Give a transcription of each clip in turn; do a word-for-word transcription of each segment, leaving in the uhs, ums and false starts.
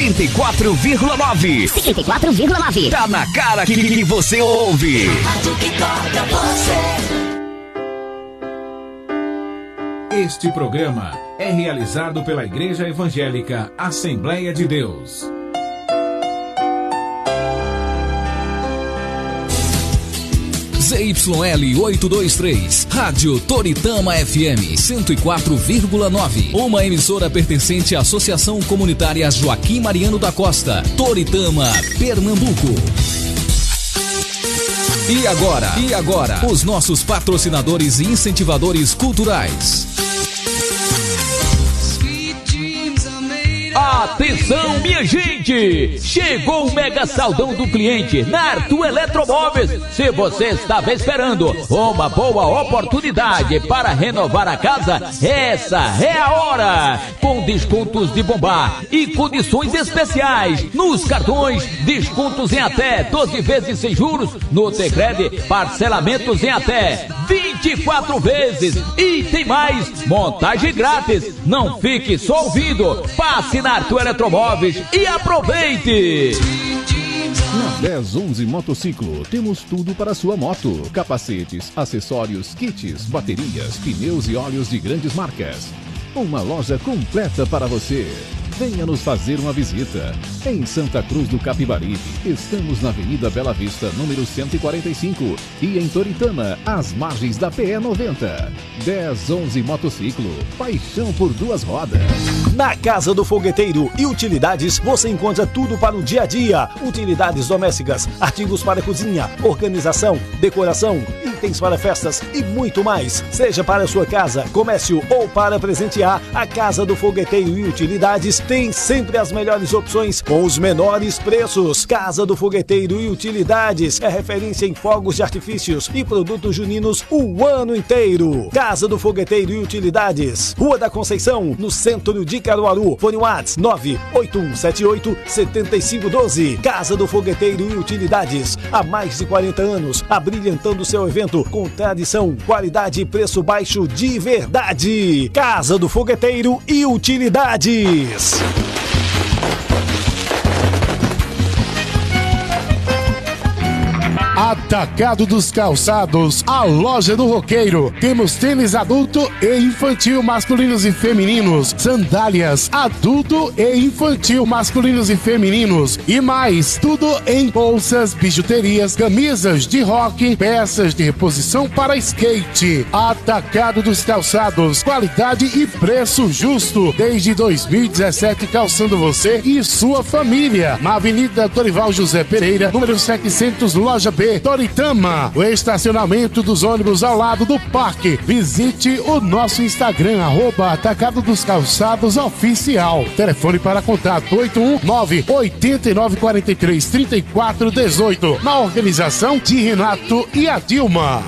cinquenta e quatro vírgula nove. cinquenta e quatro vírgula nove. Tá na cara que, que você ouve. Rádio que toca você. Este programa é realizado pela Igreja Evangélica Assembleia de Deus. Z Y L oitocentos e vinte e três, Rádio Toritama F M cento e quatro vírgula nove, uma emissora pertencente à Associação Comunitária Joaquim Mariano da Costa, Toritama, Pernambuco. E agora, e agora, os nossos patrocinadores e incentivadores culturais. Atenção, minha gente! Chegou o mega saldão do cliente na Arthur Eletromóveis. Se você estava esperando uma boa oportunidade para renovar a casa, essa é a hora! Com descontos de bombar e condições especiais nos cartões, descontos em até doze vezes sem juros, no Tecred, parcelamentos em até vinte e quatro vezes. E tem mais, montagem grátis. Não fique só ouvindo, passe na Arthur Eletromóveis e aproveite! Na dez onze Motociclo, temos tudo para sua moto: capacetes, acessórios, kits, baterias, pneus e óleos de grandes marcas. Uma loja completa para você. Venha nos fazer uma visita. Em Santa Cruz do Capibaribe, estamos na Avenida Bela Vista, número cento e quarenta e cinco. E em Toritama, às margens da P E noventa. dez onze Motociclo, paixão por duas rodas. Na Casa do Fogueteiro e Utilidades, você encontra tudo para o dia a dia. Utilidades domésticas, artigos para cozinha, organização, decoração, itens para festas e muito mais. Seja para a sua casa, comércio ou para presentear, a Casa do Fogueteiro e Utilidades tem sempre as melhores opções com os menores preços. Casa do Fogueteiro e Utilidades é referência em fogos de artifícios e produtos juninos o ano inteiro. Casa do Fogueteiro e Utilidades, Rua da Conceição, no centro de Caruaru. Fone WhatsApp nove oito um sete oito sete cinco um dois. Casa do Fogueteiro e Utilidades, há mais de quarenta anos, abrilhantando seu evento com tradição, qualidade e preço baixo de verdade. Casa do Fogueteiro e Utilidades. Atacado dos Calçados, a loja do roqueiro. Temos tênis adulto e infantil, masculinos e femininos, sandálias adulto e infantil, masculinos e femininos, e mais, tudo em bolsas, bijuterias, camisas de rock, peças de reposição para skate. Atacado dos Calçados, qualidade e preço justo desde dois mil e dezessete, calçando você e sua família. Na Avenida Dorival José Pereira, número setecentos, loja B, Toritama. O estacionamento dos ônibus ao lado do parque. Visite o nosso Instagram, arroba Atacado dos Calçados Oficial. Telefone para contato oito um nove, oito nove quatro três, três quatro um oito. Na organização de Renato e a Dilma.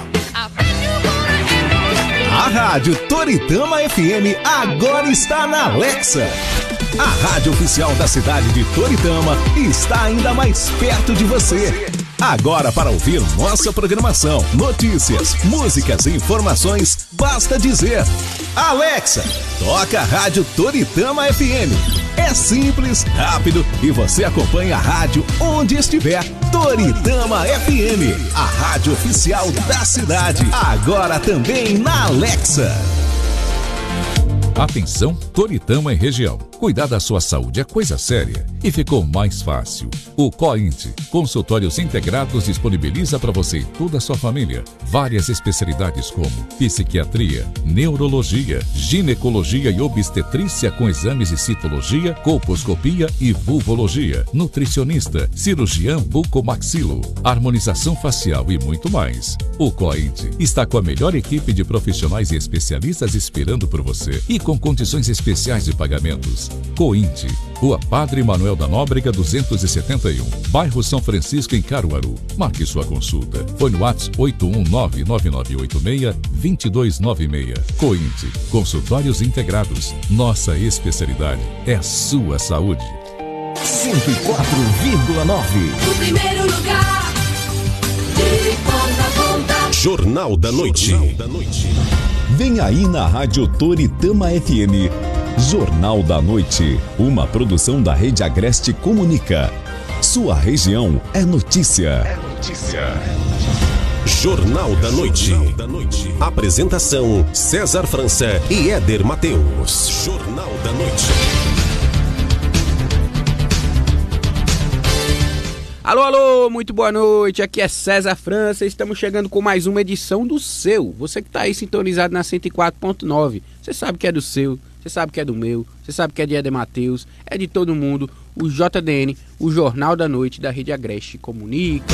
A Rádio Toritama F M agora está na Alexa. A rádio oficial da cidade de Toritama está ainda mais perto de você. Agora, para ouvir nossa programação, notícias, músicas e informações, basta dizer: Alexa, toca a Rádio Toritama F M. É simples, rápido e você acompanha a rádio onde estiver. Toritama F M, a rádio oficial da cidade. Agora também na Alexa. Atenção, Toritama e região. Cuidar da sua saúde é coisa séria e ficou mais fácil. O COINT, Consultórios Integrados, disponibiliza para você e toda a sua família várias especialidades como psiquiatria, neurologia, ginecologia e obstetrícia com exames de citologia, colposcopia e vulvologia, nutricionista, cirurgião bucomaxilo, harmonização facial e muito mais. O COINT está com a melhor equipe de profissionais e especialistas esperando por você e com condições especiais de pagamentos. COINT, Rua Padre Manuel da Nóbrega duzentos e setenta e um, bairro São Francisco, em Caruaru. Marque sua consulta. Foi no WhatsApp oito um nove, nove nove oito seis, dois dois nove seis. COINT, Consultórios Integrados. Nossa especialidade é a sua saúde. cento e quatro vírgula nove. O primeiro lugar, de ponta a ponta. Jornal da Noite. Jornal da Noite. Vem aí na Rádio Toritama F M Jornal da Noite, uma produção da Rede Agreste Comunica. Sua região é notícia. É notícia. Jornal da Noite. Apresentação César França e Éder Mateus. Jornal da Noite. Alô, alô, muito boa noite, aqui é César França, estamos chegando com mais uma edição do seu, você que está aí sintonizado na cento e quatro ponto nove, você sabe que é do seu, você sabe que é do meu, você sabe que é de Éder Mateus, é de todo mundo, o J D N, o Jornal da Noite da Rede Agreste Comunica.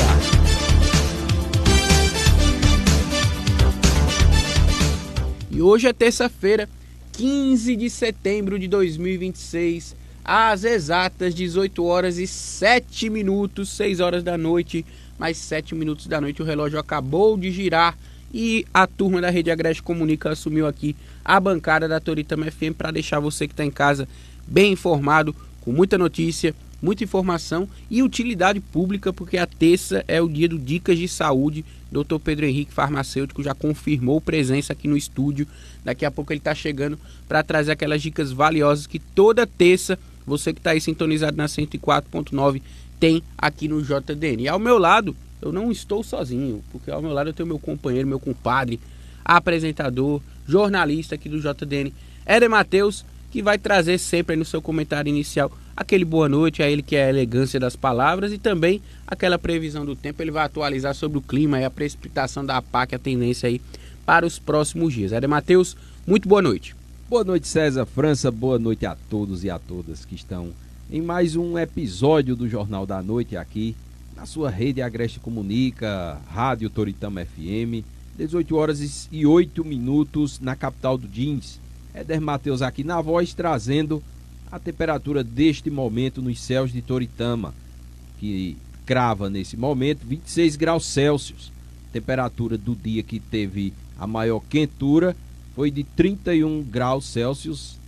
E hoje é terça-feira, quinze de setembro de dois mil e vinte e seis, às exatas dezoito horas e sete minutos, seis horas da noite, mais sete minutos da noite, o relógio acabou de girar e a turma da Rede Agreste Comunica assumiu aqui a bancada da Toritama F M para deixar você que está em casa bem informado, com muita notícia, muita informação e utilidade pública, porque a terça é o dia do Dicas de Saúde. doutor Pedro Henrique, farmacêutico, já confirmou presença aqui no estúdio. Daqui a pouco ele está chegando para trazer aquelas dicas valiosas que toda terça você que está aí sintonizado na cento e quatro ponto nove tem aqui no J D N. E ao meu lado, eu não estou sozinho, porque ao meu lado eu tenho meu companheiro, meu compadre, apresentador, jornalista aqui do J D N, Éder Mateus, que vai trazer sempre aí no seu comentário inicial aquele boa noite, a ele que é a elegância das palavras e também aquela previsão do tempo. Ele vai atualizar sobre o clima e a precipitação da A P A C, a tendência aí para os próximos dias. Éder Mateus, muito boa noite. Boa noite, César França, boa noite a todos e a todas que estão em mais um episódio do Jornal da Noite aqui na sua Rede Agreste Comunica, Rádio Toritama F M, dezoito horas e oito minutos na capital do Jeans. Éder Mateus aqui na voz, trazendo a temperatura deste momento nos céus de Toritama, que crava nesse momento vinte e seis graus Celsius. Temperatura do dia que teve a maior quentura foi de trinta e um graus Celsius,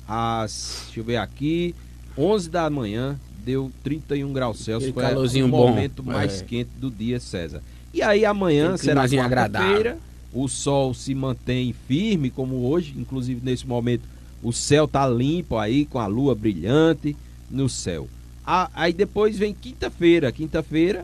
às, deixa eu ver aqui, onze da manhã, deu trinta e um graus Celsius, foi o momento bom, mais é. quente do dia, César. E aí amanhã será quarta-feira, o sol se mantém firme como hoje, inclusive nesse momento o céu tá limpo aí, com a lua brilhante no céu. Ah, aí depois vem quinta-feira, quinta-feira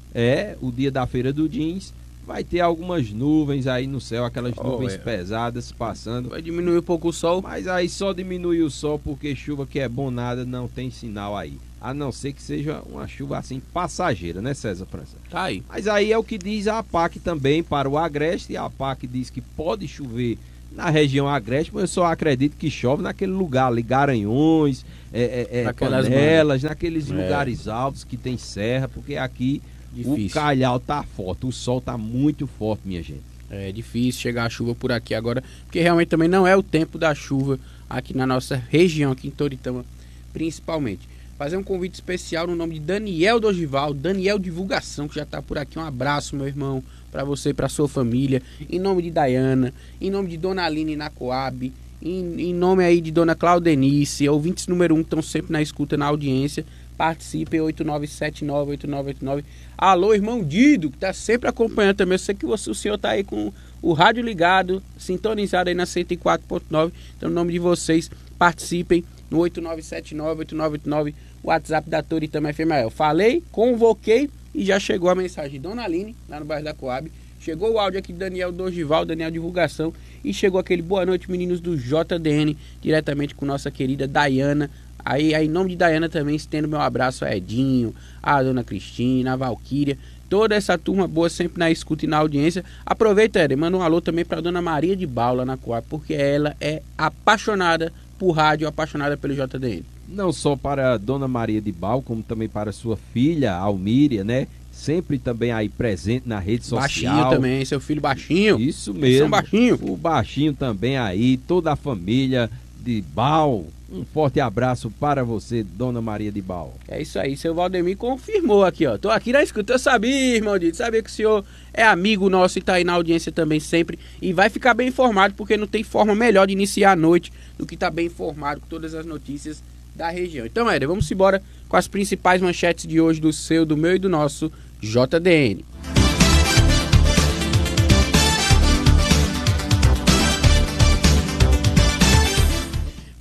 é o dia da Feira do Jeans. Vai ter algumas nuvens aí no céu, aquelas oh, nuvens é. pesadas passando. Vai diminuir um pouco o sol. Mas aí só diminui o sol porque chuva que é bom nada, não tem sinal aí. A não ser que seja uma chuva assim passageira, né, César França? Tá aí. Mas aí é o que diz a A P A C também para o Agreste. E a A P A C diz que pode chover na região Agreste, mas eu só acredito que chove naquele lugar ali, Garanhões, é, é, é, Panelas, naqueles é. lugares altos que tem serra, porque aqui difícil. O calhau tá forte, o sol tá muito forte, minha gente. É difícil chegar a chuva por aqui agora, porque realmente também não é o tempo da chuva aqui na nossa região, aqui em Toritama, principalmente. Fazer um convite especial no nome de Daniel Dogival, Daniel Divulgação, que já tá por aqui. Um abraço, meu irmão, para você e para sua família. Em nome de Dayana, em nome de Dona Aline na Coab, em, em nome aí de Dona Claudenice, ouvintes número um que estão sempre na escuta, na audiência. Participem, oito nove sete nove, oito nove oito nove. Alô, irmão Dido, que tá sempre acompanhando também. Eu sei que você, o senhor tá aí com o rádio ligado, sintonizado aí na cento e quatro ponto nove. Então, no nome de vocês, participem no oito nove sete nove, oito nove oito nove, WhatsApp da Toritama F M. Eu falei, convoquei e já chegou a mensagem de Dona Aline, lá no bairro da Coab. Chegou o áudio aqui de Daniel Dogival, Daniel Divulgação. E chegou aquele boa noite, meninos do J D N, diretamente com nossa querida Dayana. Aí, aí, em nome de Dayana também, estendo meu abraço a Edinho, a Dona Cristina, a Valquíria, toda essa turma boa sempre na escuta e na audiência. Aproveita, Éder, manda um alô também para Dona Maria de Baula na Coab, porque ela é apaixonada por rádio, apaixonada pelo J D N. Não só para Dona Maria de Baula, como também para sua filha, Almíria, né? Sempre também aí presente na rede social. Baixinho também, seu filho baixinho. Isso mesmo. São baixinho. O baixinho também aí, toda a família de Bal. Um forte abraço para você, Dona Maria de Bal. É isso aí, seu Valdemir confirmou aqui, ó. Tô aqui na escuta, eu sabia, irmão Dito, sabia que o senhor é amigo nosso e tá aí na audiência também sempre. E vai ficar bem informado, porque não tem forma melhor de iniciar a noite do que tá bem informado com todas as notícias da região. Então, Éder, vamos embora com as principais manchetes de hoje do seu, do meu e do nosso J D N.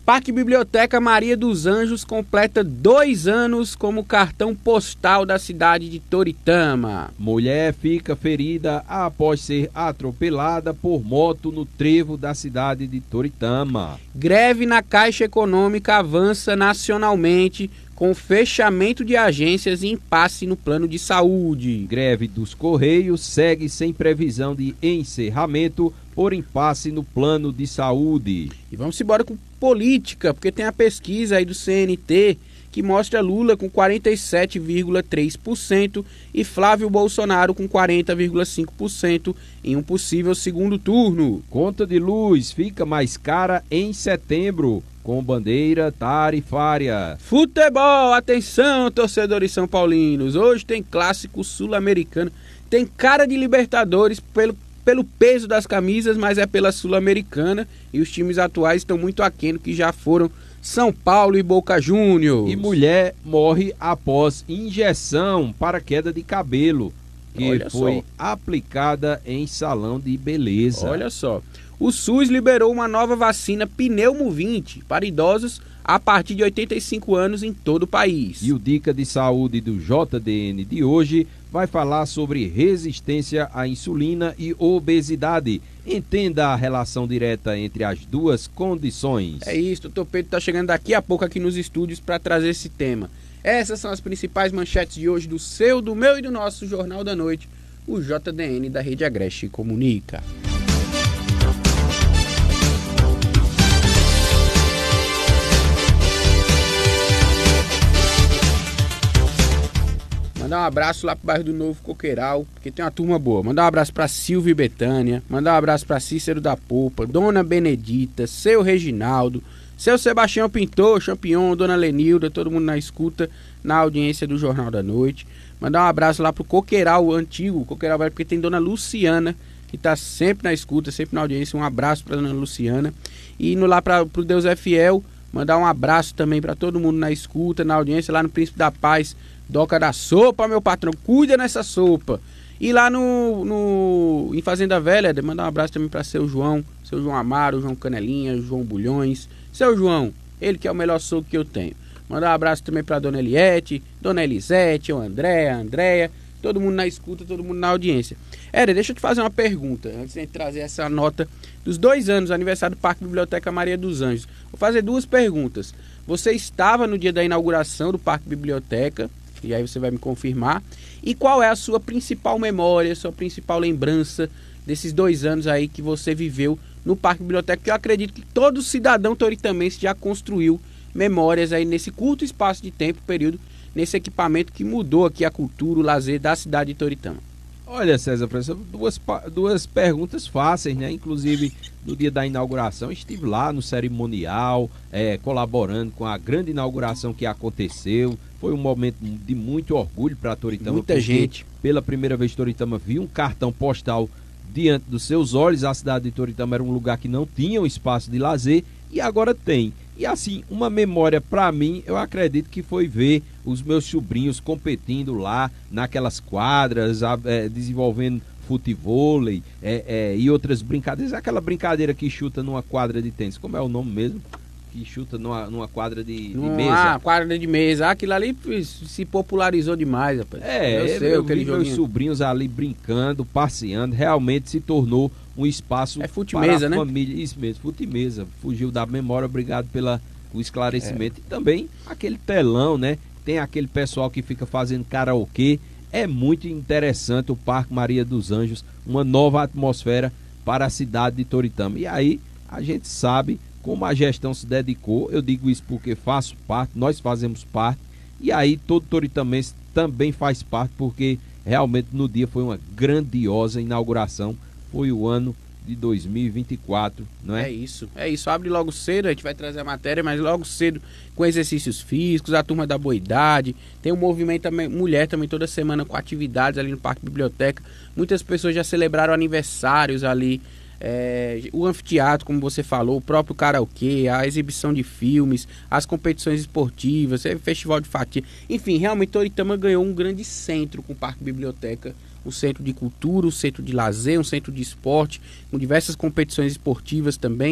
Parque Biblioteca Maria dos Anjos completa dois anos como cartão postal da cidade de Toritama. Mulher fica ferida após ser atropelada por moto no trevo da cidade de Toritama. Greve na Caixa Econômica avança nacionalmente com fechamento de agências e impasse no plano de saúde. Greve dos Correios segue sem previsão de encerramento por impasse no plano de saúde. E vamos embora com política, porque tem a pesquisa aí do C N T que mostra Lula com quarenta e sete vírgula três por cento e Flávio Bolsonaro com quarenta vírgula cinco por cento em um possível segundo turno. Conta de luz fica mais cara em setembro, com bandeira tarifária. Futebol, atenção, torcedores são paulinos. Hoje tem clássico sul-americano. Tem cara de Libertadores pelo, pelo peso das camisas, mas é pela Sul-Americana. E os times atuais estão muito aquém do que já foram São Paulo e Boca Juniors. E mulher morre após injeção para queda de cabelo, que Olha foi só. aplicada em salão de beleza. Olha só. O SUS liberou uma nova vacina Pneumo vinte para idosos a partir de oitenta e cinco anos em todo o país. E o Dica de Saúde do J D N de hoje vai falar sobre resistência à insulina e obesidade. Entenda a relação direta entre as duas condições. É isso, o doutor Pedro está chegando daqui a pouco aqui nos estúdios para trazer esse tema. Essas são as principais manchetes de hoje do seu, do meu e do nosso Jornal da Noite, o J D N da Rede Agreste Comunica. Mandar um abraço lá pro bairro do Novo Coqueiral, porque tem uma turma boa. Mandar um abraço pra Silvia e Betânia. Mandar um abraço pra Cícero da Polpa, Dona Benedita, seu Reginaldo, seu Sebastião Pintor, Champignon, Dona Lenilda, todo mundo na escuta, na audiência do Jornal da Noite. Mandar um abraço lá pro Coqueiral antigo, Coqueiral velho, porque tem Dona Luciana, que tá sempre na escuta, sempre na audiência. Um abraço pra Dona Luciana. E indo lá pra, pro Deus é Fiel, mandar um abraço também pra todo mundo na escuta, na audiência, lá no Príncipe da Paz, Doca da Sopa, meu patrão, cuida nessa sopa. E lá no, no em Fazenda Velha, mandar um abraço também para seu João, seu João Amaro, João Canelinha, João Bulhões. Seu João, ele que é o melhor soco que eu tenho. Mandar um abraço também para Dona Eliette, Dona Elisete, o André, a Andréia, todo mundo na escuta, todo mundo na audiência. Éder, deixa eu te fazer uma pergunta, antes de trazer essa nota dos dois anos, aniversário do Parque Biblioteca Maria dos Anjos. Vou fazer duas perguntas. Você estava no dia da inauguração do Parque Biblioteca, e aí você vai me confirmar. E qual é a sua principal memória, sua principal lembrança desses dois anos aí que você viveu no Parque Biblioteca? Que eu acredito que todo cidadão toritamense já construiu memórias aí nesse curto espaço de tempo, período, nesse equipamento que mudou aqui a cultura, o lazer da cidade de Toritama. Olha, César, professor, duas, duas perguntas fáceis, né? Inclusive, no dia da inauguração, estive lá no cerimonial, é, colaborando com a grande inauguração que aconteceu. Foi um momento de muito orgulho para Toritama. Muita gente. Pela primeira vez, Toritama viu um cartão postal diante dos seus olhos. A cidade de Toritama era um lugar que não tinha um espaço de lazer e agora tem. E assim, uma memória para mim, eu acredito que foi ver os meus sobrinhos competindo lá naquelas quadras, é, desenvolvendo futevôlei é, é, e outras brincadeiras. Aquela brincadeira que chuta numa quadra de tênis, como é o nome mesmo? Que chuta numa, numa quadra de, de mesa. Ah, quadra de mesa. Aquilo ali se popularizou demais, rapaz. É, eu, sei, eu vi meus sobrinhos ali brincando, passeando, realmente se tornou um espaço é fute-mesa, para a né? família. Isso mesmo, fute-mesa. Fugiu da memória, obrigado pelo esclarecimento. É. E também aquele telão, né? Tem aquele pessoal que fica fazendo karaokê. É muito interessante o Parque Maria dos Anjos, uma nova atmosfera para a cidade de Toritama. E aí a gente sabe como a gestão se dedicou. Eu digo isso porque faço parte, nós fazemos parte, e aí todo toritamense também faz parte, porque realmente no dia foi uma grandiosa inauguração. Foi o ano de dois mil e vinte e quatro, não é? É isso, é isso. Abre logo cedo, a gente vai trazer a matéria, mas logo cedo com exercícios físicos, a turma da boa idade, tem um movimento também, mulher também toda semana com atividades ali no Parque Biblioteca. Muitas pessoas já celebraram aniversários ali, é, o anfiteatro, como você falou, o próprio karaokê, a exibição de filmes, as competições esportivas, o festival de fatia. Enfim, realmente Toritama ganhou um grande centro com o Parque Biblioteca, um centro de cultura, um centro de lazer, um centro de esporte, com diversas competições esportivas também.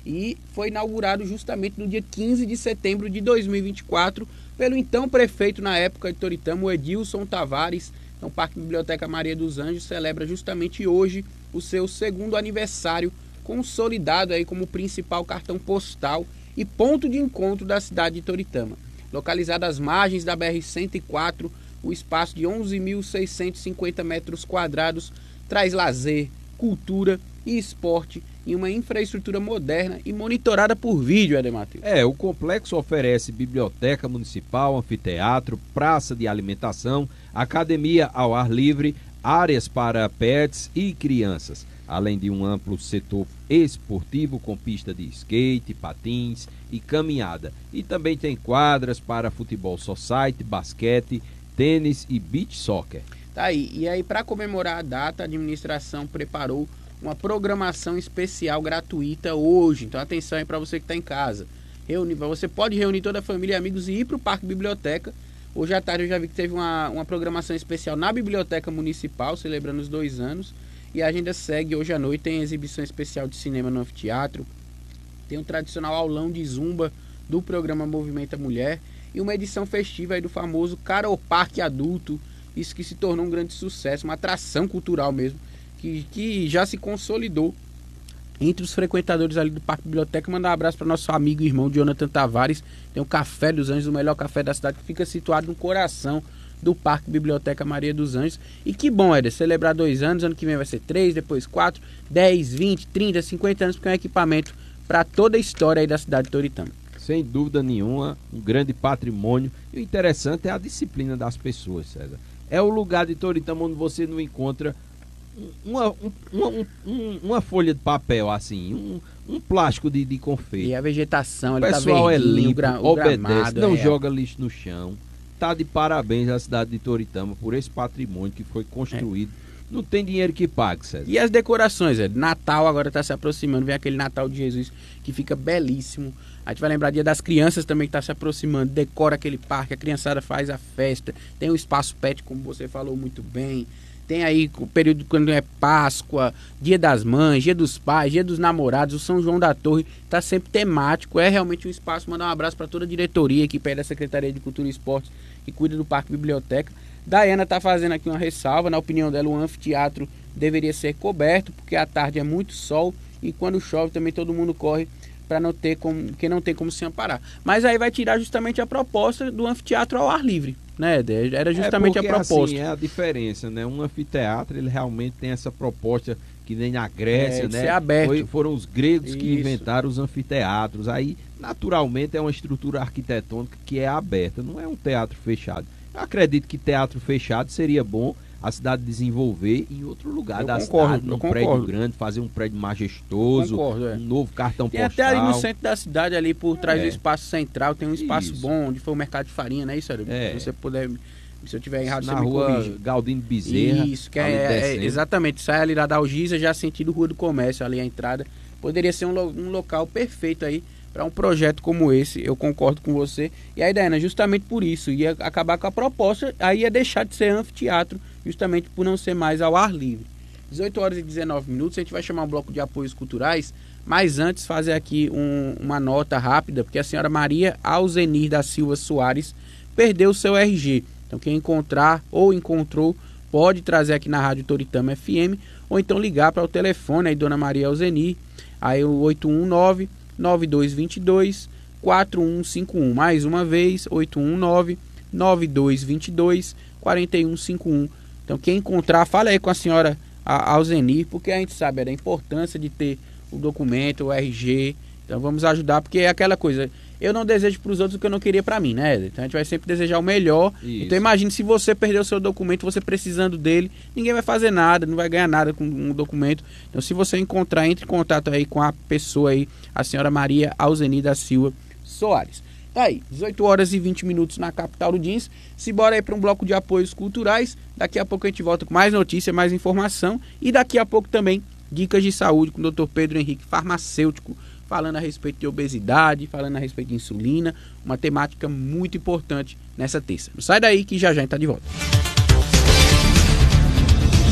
e foi inaugurado justamente no dia quinze de setembro de dois mil e vinte e quatro pelo então prefeito na época de Toritama, o Edilson Tavares. Então, o Parque Biblioteca Maria dos Anjos celebra justamente hoje o seu segundo aniversário, consolidado aí como principal cartão postal e ponto de encontro da cidade de Toritama. Localizado às margens da B R cento e quatro, o espaço de onze mil seiscentos e cinquenta metros quadrados traz lazer, cultura e esporte em uma infraestrutura moderna e monitorada por vídeo, Éder Matheus. É, o complexo oferece biblioteca municipal, anfiteatro, praça de alimentação, academia ao ar livre, áreas para pets e crianças, além de um amplo setor esportivo com pista de skate, patins e caminhada. E também tem quadras para futebol society, basquete, tênis e beach soccer. Tá aí. E aí, para comemorar a data, a administração preparou uma programação especial gratuita hoje. Então, atenção aí para você que está em casa. Reunir, você pode reunir toda a família e amigos e ir para o Parque Biblioteca. Hoje à tarde eu já vi que teve uma, uma programação especial na Biblioteca Municipal, celebrando os dois anos. E a agenda segue. Hoje à noite tem exibição especial de cinema no anfiteatro. Tem um tradicional aulão de zumba do programa Movimenta Mulher. E uma edição festiva aí do famoso Karaoke Adulto. Isso que se tornou um grande sucesso, uma atração cultural mesmo, que, que já se consolidou entre os frequentadores ali do Parque Biblioteca. Mandar um abraço para nosso amigo e irmão Jonathan Tavares. Tem o Café dos Anjos, o melhor café da cidade, que fica situado no coração do Parque Biblioteca Maria dos Anjos. E que bom, Éder, celebrar dois anos, ano que vem vai ser três, depois quatro, dez, vinte, trinta, cinquenta anos, porque é um equipamento para toda a história aí da cidade de Toritama. Sem dúvida nenhuma, um grande patrimônio. E o interessante é a disciplina das pessoas, César. É o lugar de Toritama onde você não encontra uma, uma, uma, uma folha de papel, assim, um, um plástico de, de confeito. E a vegetação, o ele pessoal tá é limpo, gra, obedece, gramado, não é. joga lixo no chão. Tá de parabéns à cidade de Toritama por esse patrimônio que foi construído. É. Não tem dinheiro que pague, César. E as decorações, é, Natal agora está se aproximando, vem aquele Natal de Jesus que fica belíssimo. A gente vai lembrar Dia das Crianças também que está se aproximando, decora aquele parque, a criançada faz a festa, tem o espaço pet, como você falou muito bem, tem aí o período quando é Páscoa, Dia das Mães, Dia dos Pais, Dia dos Namorados, o São João da Torre, está sempre temático, é realmente um espaço. Mandar um abraço para toda a diretoria aqui perto da Secretaria de Cultura e Esportes que cuida do Parque Biblioteca. Daiana está fazendo aqui uma ressalva, na opinião dela o anfiteatro deveria ser coberto, porque à tarde é muito sol e quando chove também todo mundo corre para não ter como, que não tem como se amparar. Mas aí vai tirar justamente a proposta do anfiteatro ao ar livre, né? Era justamente é porque, a proposta. Assim, é a diferença, né? Um anfiteatro, ele realmente tem essa proposta que nem na Grécia, é, né? Ser aberto. Foi, foram os gregos Isso. que inventaram os anfiteatros. Aí, naturalmente, é uma estrutura arquitetônica que é aberta, não é um teatro fechado. Eu acredito que teatro fechado seria bom a cidade desenvolver em outro lugar eu da concordo, cidade, num eu prédio concordo. grande, fazer um prédio majestoso, Concordo, é. um novo cartão tem postal. até ali no centro da cidade, ali por trás É. do espaço central, tem um espaço Isso. bom, onde foi o mercado de farinha, né? Isso, É. se você puder, se eu tiver errado, na você me rua corrige. Galdino Bezerra. Isso, que ali é, é descendo. exatamente, sai ali lá da Algisa, já sentido Rua do Comércio, ali a entrada. Poderia ser um, lo- um local perfeito aí para um projeto como esse, eu concordo com você. E aí, Diana, justamente por isso, ia acabar com a proposta, aí ia deixar de ser anfiteatro, justamente por não ser mais ao ar livre. dezoito horas e dezenove minutos, a gente vai chamar um bloco de apoios culturais, mas antes fazer aqui um, uma nota rápida, porque a senhora Maria Alzenir da Silva Soares perdeu o seu R G. Então quem encontrar ou encontrou, pode trazer aqui na Rádio Toritama F M, ou então ligar para o telefone aí, Dona Maria Alzenir, aí o oito um nove, nove dois dois dois, quatro um cinco um. Mais uma vez, oito um nove, nove dois dois dois, quatro um cinco um. Então quem encontrar, fala aí com a senhora a Alzenir, porque a gente sabe da importância de ter o documento, o R G. Então vamos ajudar, porque é aquela coisa, eu não desejo para os outros o que eu não queria para mim, né? Então a gente vai sempre desejar o melhor. Isso. Então imagine se você perder o seu documento, você precisando dele, ninguém vai fazer nada, não vai ganhar nada com um documento. Então se você encontrar, entre em contato aí com a pessoa aí, a senhora Maria Alzenir da Silva Soares. Tá aí, dezoito horas e vinte minutos na capital do jeans. Se bora aí para um bloco de apoios culturais. Daqui a pouco a gente volta com mais notícia, mais informação. E daqui a pouco também dicas de saúde com o doutor Pedro Henrique, farmacêutico, falando a respeito de obesidade, falando a respeito de insulina. Uma temática muito importante nessa terça. Não sai daí que já já a gente tá de volta.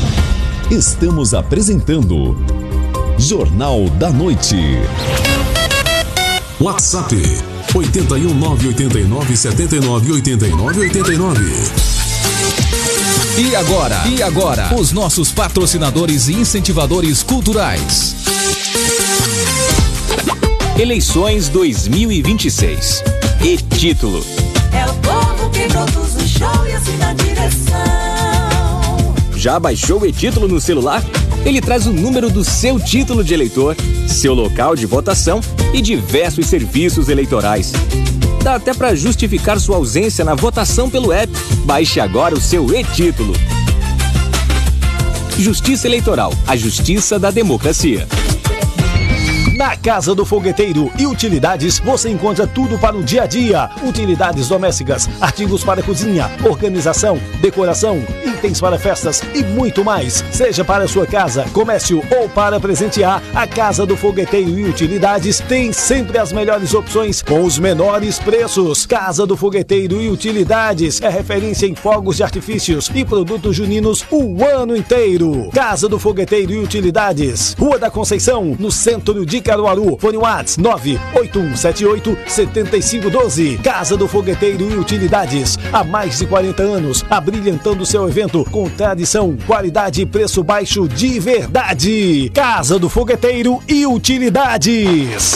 Estamos apresentando Jornal da Noite. WhatsApp oito um nove oito nove sete nove oito nove oito nove. E agora, e agora, os nossos patrocinadores e incentivadores culturais. Eleições dois mil e vinte e seis. E título. É o povo que produz o show e assina a direção. Já baixou o e-título no celular? Ele traz o número do seu título de eleitor, seu local de votação e diversos serviços eleitorais. Dá até para justificar sua ausência na votação pelo app. Baixe agora o seu e-título. Justiça Eleitoral, a justiça da democracia. Na Casa do Fogueteiro e Utilidades você encontra tudo para o dia a dia. Utilidades domésticas, artigos para cozinha, organização, decoração, itens para festas e muito mais. Seja para sua casa, comércio ou para presentear, a Casa do Fogueteiro e Utilidades tem sempre as melhores opções com os menores preços. Casa do Fogueteiro e Utilidades é referência em fogos de artifícios e produtos juninos o ano inteiro. Casa do Fogueteiro e Utilidades, Rua da Conceição, no centro de Caruaru. Fone WhatsApp nove oito um sete oito sete cinco um dois. Casa do Fogueteiro e Utilidades, há mais de quarenta anos, abrilhantando seu evento com tradição, qualidade e preço baixo de verdade. Casa do Fogueteiro e Utilidades.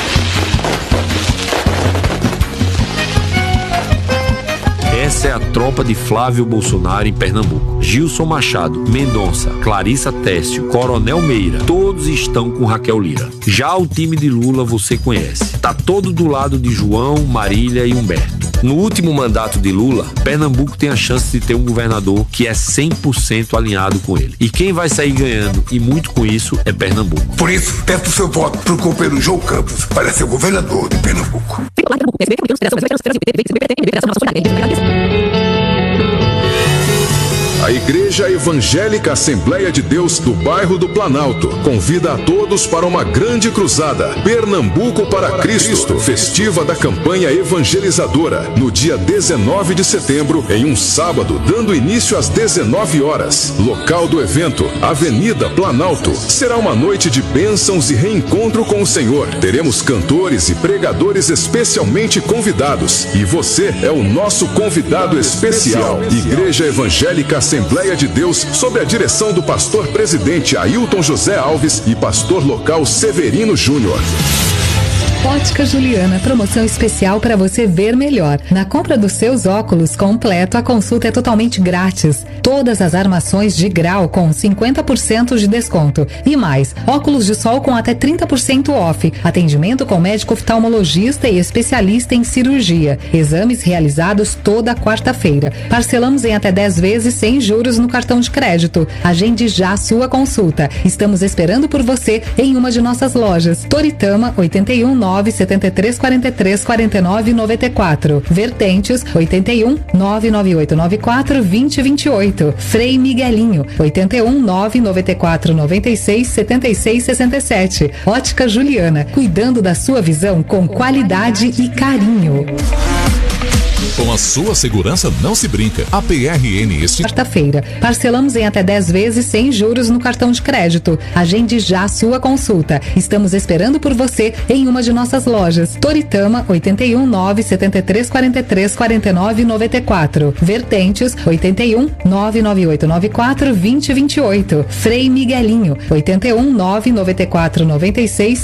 Essa é a tropa de Flávio Bolsonaro em Pernambuco. Gilson Machado, Mendonça, Clarissa Técio, Coronel Meira, todos estão com Raquel Lira. Já o time de Lula você conhece. Tá todo do lado de João, Marília e Humberto. No último mandato de Lula, Pernambuco tem a chance de ter um governador que é cem por cento alinhado com ele. E quem vai sair ganhando, e muito com isso, é Pernambuco. Por isso, peço seu voto pro companheiro João Campos para ser governador de Pernambuco. A Igreja Evangélica Assembleia de Deus do bairro do Planalto convida a todos para uma grande cruzada Pernambuco para Cristo, festiva da campanha evangelizadora, no dia dezenove de setembro, em um sábado, dando início às dezenove horas. Local do evento, Avenida Planalto. Será uma noite de bênçãos e reencontro com o Senhor. Teremos cantores e pregadores especialmente convidados. E você é o nosso convidado especial. Igreja Evangélica Assembleia de Deus, sob a direção do pastor presidente Ailton José Alves e pastor local Severino Júnior. Ótica Juliana, promoção especial para você ver melhor. Na compra dos seus óculos completo, a consulta é totalmente grátis. Todas as armações de grau com cinquenta por cento de desconto. E mais, óculos de sol com até trinta por cento off. Atendimento com médico oftalmologista e especialista em cirurgia. Exames realizados toda quarta-feira. Parcelamos em até dez vezes sem juros no cartão de crédito. Agende já sua consulta. Estamos esperando por você em uma de nossas lojas. Toritama, oito um nove sete três quatro três quatro nove nove quatro. Vertentes, oito um nove nove oito nove quatro dois zero dois oito. Frei Miguelinho, oito um nove nove quatro nove seis sete seis seis sete. Ótica Juliana, cuidando da sua visão com qualidade e carinho. Com a sua segurança não se brinca. A P R N este... Quarta-feira. Parcelamos em até dez vezes sem juros no cartão de crédito. Agende já sua consulta. Estamos esperando por você em uma de nossas lojas. Toritama, oito um nove sete três quatro três quatro nove nove quatro. Vertentes, oito um nove nove oito nove quatro dois zero dois oito. Frei Miguelinho, oito um nove nove quatro nove seis